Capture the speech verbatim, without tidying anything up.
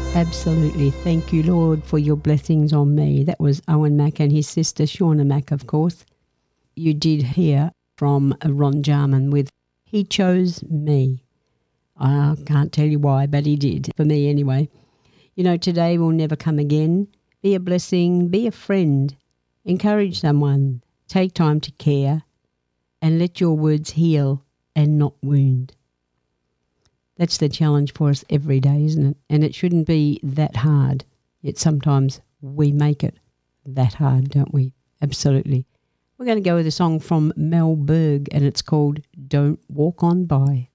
Absolutely. Thank you, Lord, for your blessings on me. That was Owen Mack and his sister Shauna Mack, of course. You did hear from Ron Jarman with He Chose Me. I can't tell you why, but he did, for me anyway. You know, today will never come again. Be a blessing, be a friend. Encourage someone. Take time to care. And let your words heal and not wound. That's the challenge for us every day, isn't it? And it shouldn't be that hard. Yet sometimes we make it that hard, don't we? Absolutely. We're going to go with a song from Mel Berg and it's called Don't Walk On By.